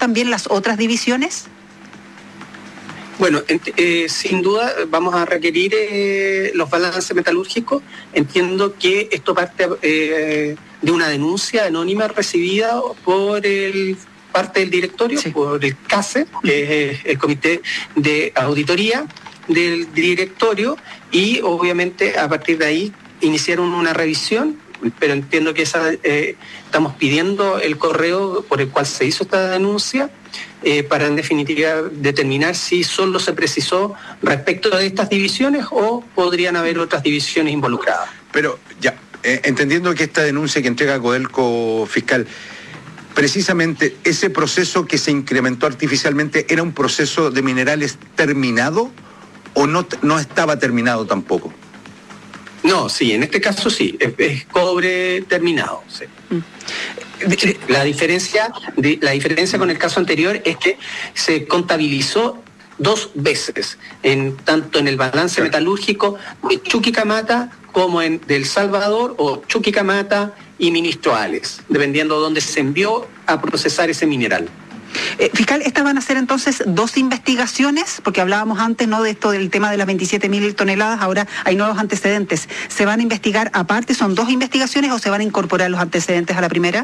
también las otras divisiones? Bueno, sin duda vamos a requerir los balances metalúrgicos. Entiendo que esto parte de una denuncia anónima recibida por parte del directorio, sí, por el CASE, que es el Comité de Auditoría del Directorio, y obviamente a partir de ahí iniciaron una revisión, pero entiendo que estamos pidiendo el correo por el cual se hizo esta denuncia, para en definitiva determinar si solo se precisó respecto de estas divisiones o podrían haber otras divisiones involucradas. Pero ya, entendiendo que esta denuncia que entrega Codelco fiscal, precisamente ese proceso que se incrementó artificialmente, ¿era un proceso de minerales terminado o no estaba terminado tampoco? No, sí, en este caso sí, es cobre terminado. Sí. La diferencia con el caso anterior es que se contabilizó 2 veces, tanto en el balance metalúrgico de Chuquicamata como en del Salvador o Chuquicamata y Ministro Ales, dependiendo de dónde se envió a procesar ese mineral. Fiscal, ¿estas van a ser entonces 2 investigaciones? Porque hablábamos antes, ¿no?, de esto del tema de las 27.000 toneladas, ahora hay nuevos antecedentes. ¿Se van a investigar aparte? ¿Son 2 investigaciones o se van a incorporar los antecedentes a la primera?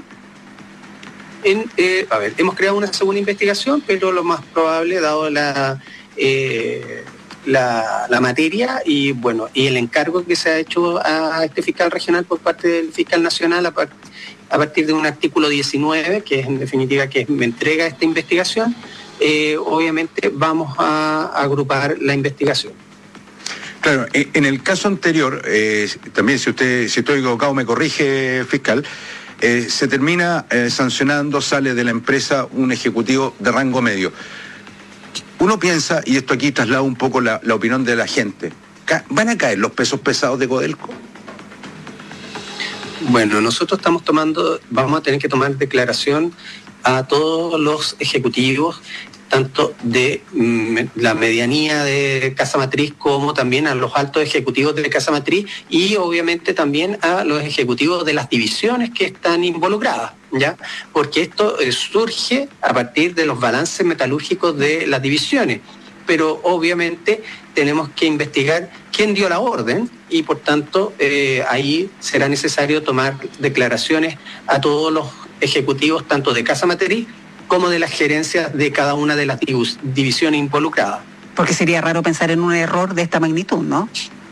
Hemos creado una segunda investigación, pero lo más probable, dado la materia y bueno, y el encargo que se ha hecho a este fiscal regional por parte del fiscal nacional a partir de un artículo 19, que es en definitiva que me entrega esta investigación, obviamente vamos a agrupar la investigación. Claro, en el caso anterior, también si estoy equivocado me corrige, fiscal, se termina sancionando, sale de la empresa un ejecutivo de rango medio. Uno piensa, y esto aquí traslada un poco la opinión de la gente, ¿van a caer los pesos pesados de Codelco? Bueno, nosotros vamos a tener que tomar declaración a todos los ejecutivos, tanto de la medianía de Casa Matriz como también a los altos ejecutivos de Casa Matriz y obviamente también a los ejecutivos de las divisiones que están involucradas, ¿ya? Porque esto surge a partir de los balances metalúrgicos de las divisiones, pero obviamente tenemos que investigar quién dio la orden y por tanto ahí será necesario tomar declaraciones a todos los ejecutivos tanto de Casa Matriz como de las gerencias de cada una de las divisiones involucradas. Porque sería raro pensar en un error de esta magnitud, ¿no?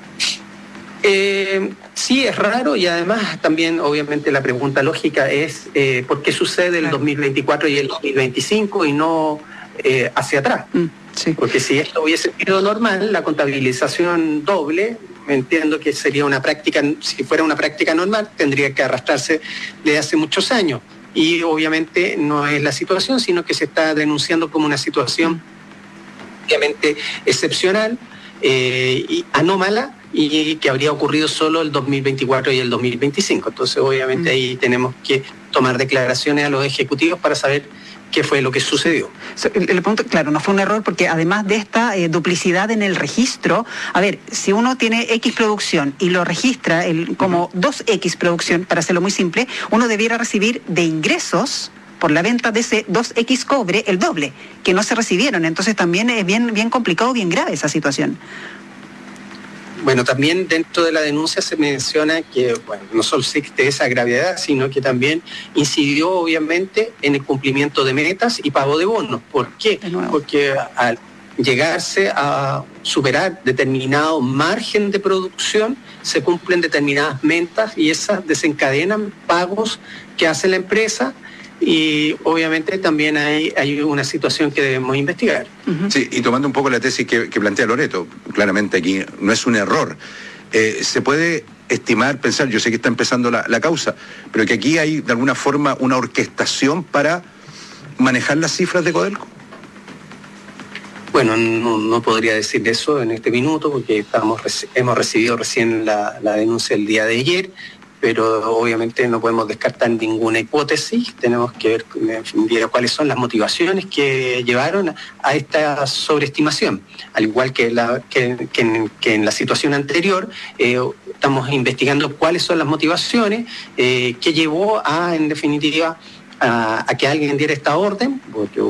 Sí, es raro y además también obviamente la pregunta lógica es ¿por qué sucede el 2024 y el 2025 y no hacia atrás? Sí. Porque si esto hubiese sido normal, la contabilización doble, entiendo que sería una práctica, si fuera una práctica normal, tendría que arrastrarse desde hace muchos años. Y obviamente no es la situación, sino que se está denunciando como una situación obviamente excepcional y anómala y que habría ocurrido solo el 2024 y el 2025. Entonces obviamente ahí tenemos que tomar declaraciones a los ejecutivos para saber qué fue lo que sucedió. El punto, claro, no fue un error porque además de esta duplicidad en el registro, a ver, si uno tiene X producción y lo registra como 2X producción, para hacerlo muy simple, uno debiera recibir de ingresos por la venta de ese 2X cobre el doble, que no se recibieron. Entonces también es bien complicado, bien grave esa situación. Bueno, también dentro de la denuncia se menciona que no solo existe esa gravedad, sino que también incidió obviamente en el cumplimiento de metas y pago de bonos. ¿Por qué? Porque al llegarse a superar determinado margen de producción, se cumplen determinadas metas y esas desencadenan pagos que hace la empresa. Y obviamente también hay una situación que debemos investigar. Sí, y tomando un poco la tesis que plantea Loreto, claramente aquí no es un error. Se puede estimar, pensar, yo sé que está empezando la causa, pero que aquí hay de alguna forma una orquestación para manejar las cifras de Codelco. Bueno, no podría decir eso en este minuto porque hemos recibido recién la denuncia el día de ayer, pero obviamente no podemos descartar ninguna hipótesis, tenemos que ver en definitiva cuáles son las motivaciones que llevaron a esta sobreestimación. Al igual que en la situación anterior, estamos investigando cuáles son las motivaciones que llevó en definitiva, a que alguien diera esta orden, porque